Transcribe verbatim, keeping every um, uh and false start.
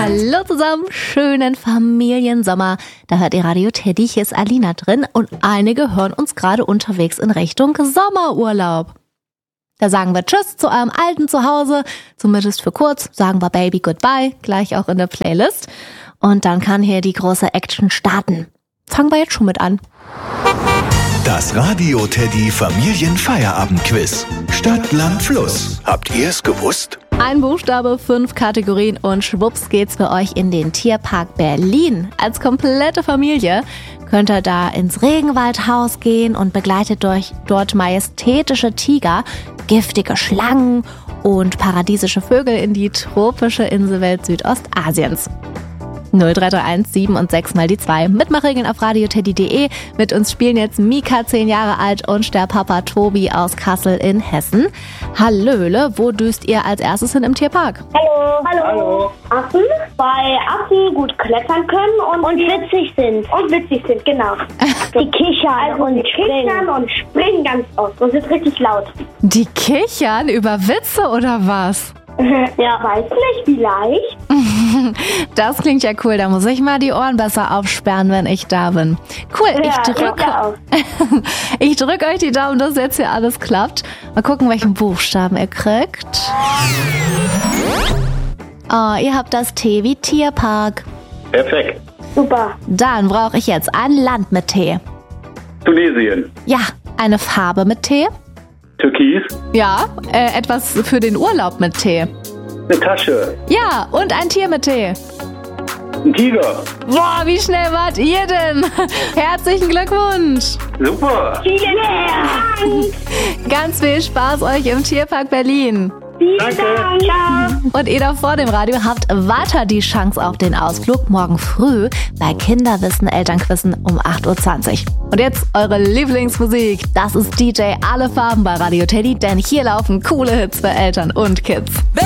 Hallo zusammen, schönen Familiensommer. Da hört ihr Radio Teddy, hier ist Alina drin und einige hören uns gerade unterwegs in Richtung Sommerurlaub. Da sagen wir Tschüss zu eurem alten Zuhause, zumindest für kurz, sagen wir Baby Goodbye, gleich auch in der Playlist. Und dann kann hier die große Action starten. Fangen wir jetzt schon mit an. Das Radio Teddy Familienfeierabend-Quiz. Stadt, Land, Fluss. Habt ihr es gewusst? Ein Buchstabe, fünf Kategorien und schwupps geht's für euch in den Tierpark Berlin. Als komplette Familie könnt ihr da ins Regenwaldhaus gehen und begleitet durch dort majestätische Tiger, giftige Schlangen und paradiesische Vögel in die tropische Inselwelt Südostasiens. null drei drei eins sieben und sechs mal die zwei. Mitmachregeln auf radioteddy punkt de. Mit uns spielen jetzt Mika, zehn Jahre alt, und der Papa Tobi aus Kassel in Hessen. Hallöle, wo düst ihr als erstes hin im Tierpark? Hallo. Hallo. Hallo. Affen, weil Affen gut klettern können und, und witzig sind. Und witzig sind, genau. Die kichern also und die springen. Kichern und springen ganz oft und sind richtig laut. Die kichern über Witze oder was? Ja, weiß nicht, vielleicht. Das klingt ja cool, da muss ich mal die Ohren besser aufsperren, wenn ich da bin. Cool, ja, ich drücke ich drück euch die Daumen, dass jetzt hier alles klappt. Mal gucken, welchen Buchstaben ihr kriegt. Oh, ihr habt das T wie Tierpark. Perfekt. Super. Dann brauche ich jetzt ein Land mit T. Tunesien. Ja, eine Farbe mit T. Türkis. Ja, äh, etwas für den Urlaub mit T. Eine Tasche. Ja, und ein Tier mit T. Ein Tiger. Boah, wie schnell wart ihr denn? Herzlichen Glückwunsch. Super. Vielen Dank. Ganz viel Spaß euch im Tierpark Berlin. Vielen Danke. Dank. Ja. Und ihr da vor dem Radio habt weiter die Chance auf den Ausflug morgen früh bei Kinderwissen Elternquissen um acht Uhr zwanzig. Und jetzt eure Lieblingsmusik. Das ist D J Alle Farben bei Radio Teddy, denn hier laufen coole Hits für Eltern und Kids.